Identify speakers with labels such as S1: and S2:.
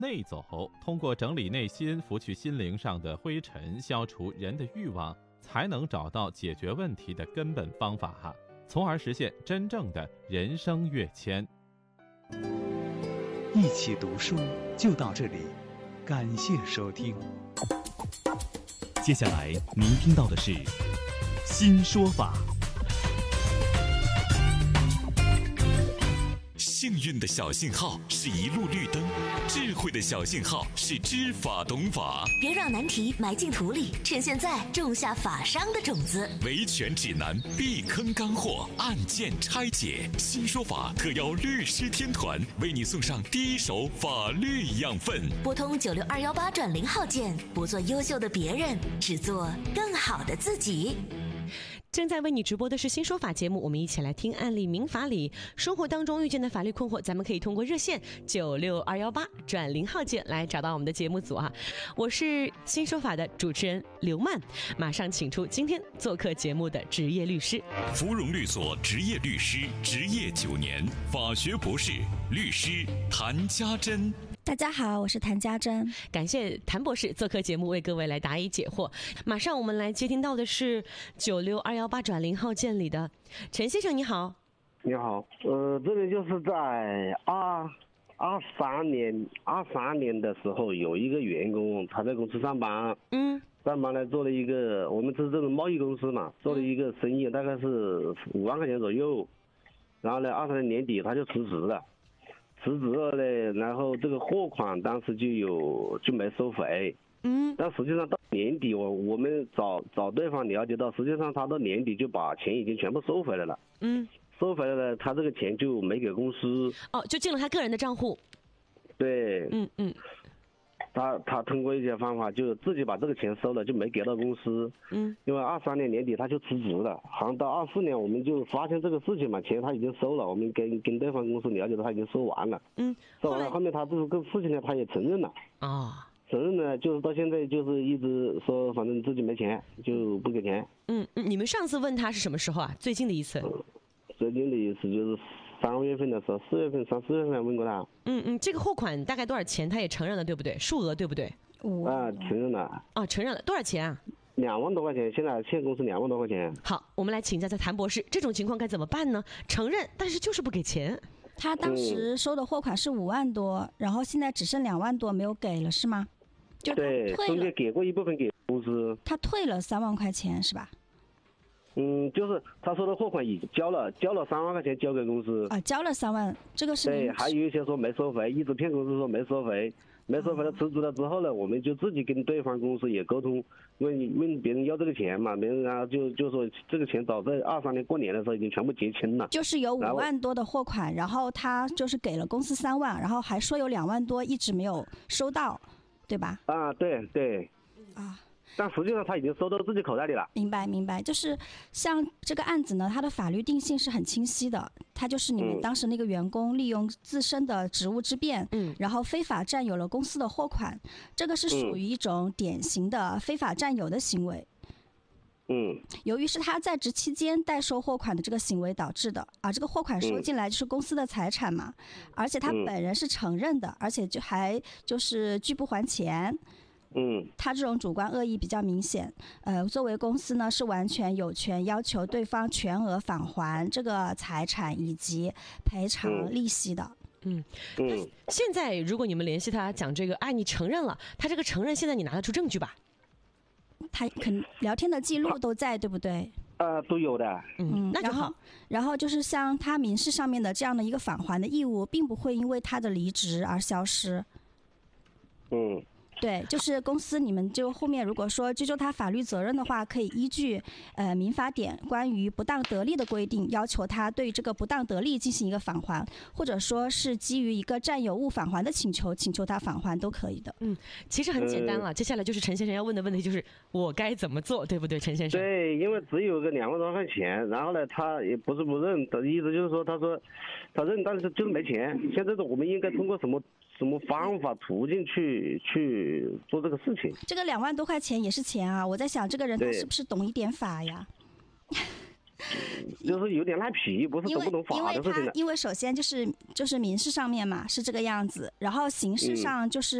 S1: 内走，通过整理内心，拂去心灵上的灰尘，消除人的欲望，才能找到解决问题的根本方法从而实现真正的人生跃迁。
S2: 一起读书就到这里，感谢收听。接下来您听到的是新说法。
S3: 幸运的小信号是一路绿灯，智慧的小信号是知法懂法。
S4: 别让难题埋进土里，趁现在种下法商的种子。
S3: 维权指南，避坑干货，案件拆解。新说法特邀律师天团为你送上第一手法律养分。
S4: 拨通96218转0号键，不做优秀的别人，只做更好的自己。
S5: 正在为你直播的是新说法节目，我们一起来听案例民法里生活当中遇见的法律困惑，咱们可以通过热线96218转0号键来找到我们的节目组我是新说法的主持人刘曼，马上请出今天做客节目的职业律师，
S3: 芙蓉律所职业律师，执业9年，法学博士，律师谭家珍。
S6: 大家好，我是谭家珍。
S5: 感谢谭博士做客节目为各位来答疑解惑。马上我们来接听到的是96218转0号键里的陈先生，你好。
S7: 你好，这里就是在23年的时候，有一个员工他在公司上班，上班呢做了一个，我们是这种贸易公司嘛，做了一个生意，大概是5万块钱左右，然后呢23年年底他就辞职了呢，然后这个货款当时就没收回，但实际上到年底我们找对方了解到，实际上他到年底就把钱已经全部收回来了，收回来了，他这个钱就没给公司，
S5: 就进了他个人的账户，
S7: 对，他通过一些方法就自己把这个钱收了，就没给到公司，因为23年年底他就辞职了，好像到24年我们就发现这个事情嘛，钱他已经收了，我们跟对方公司了解到他已经收完了，收完了，后面他这个事情呢他也承认了，承认了，就是到现在就是一直说反正自己没钱就不给钱。
S5: 你们上次问他是什么时候最近的一次？
S7: 最近的一次就是3月份的时候，3、4月份问过他。
S5: 这个货款大概多少钱？他也承认了，对不对？数额对不对？
S7: 承认了。
S5: 承认了，多少钱
S7: 2万多块钱，现在欠公司2万多块钱。
S5: 好，我们来请教在谭博士，这种情况该怎么办呢？承认，但是就是不给钱。
S6: 他当时收的货款是5万多，然后现在只剩2万多没有给了，是吗？
S7: 对，中间给过一部分给公司。他
S6: 退了3万块钱是吧？
S7: 就是他说的货款已交了3万块钱交给公司
S6: 交了3万，这个是
S7: 对，还有一些说没收回，一直骗公司说没收回了，辞职了之后呢，我们就自己跟对方公司也沟通，问别人要这个钱嘛，别人然后就说这个钱早在23年过年的时候已经全部结清了，
S6: 就是有5万多的货款，然后他就是给了公司3万，然后还说有2万多一直没有收到，对吧？
S7: 对但实际上他已经收到自己口袋里了。明
S6: 白，就是像这个案子呢，它的法律定性是很清晰的，它就是你们当时那个员工利用自身的职务之便，然后非法占有了公司的货款，这个是属于一种典型的非法占有的行为。由于是他在职期间代收货款的这个行为导致的这个货款收进来就是公司的财产嘛，而且他本人是承认的，而且还就是拒不还钱。他这种主观恶意比较明显，作为公司呢是完全有权要求对方全额返还这个财产以及赔偿利息的。
S5: 现在如果你们联系他讲这个，你承认了，他这个承认现在你拿得出证据吧？
S6: 他聊天的记录都在，对不对？
S7: 都有的。
S5: 那就好。
S6: 然后就是像他民事上面的这样的一个返还的义务，并不会因为他的离职而消失。对，就是公司你们就后面如果说追究他法律责任的话，可以依据民法典关于不当得利的规定，要求他对这个不当得利进行一个返还，或者说是基于一个占有物返还的请求他返还都可以的。
S5: 其实很简单了，接下来就是陈先生要问的问题，就是我该怎么做，对不对，陈先生？
S7: 对，因为只有个2万多块钱，然后呢，他也不是不认，的意思就是说，他说他认，但是就是没钱。现在我们应该通过什么方法途径去做这个事情？这
S6: 个2万多块钱也是钱啊！我在想，这个人他是不是懂一点法呀？
S7: 就是有点赖皮，不是懂不懂法的事情的。
S6: 因为首先就是民事上面嘛是这个样子，然后刑事上就是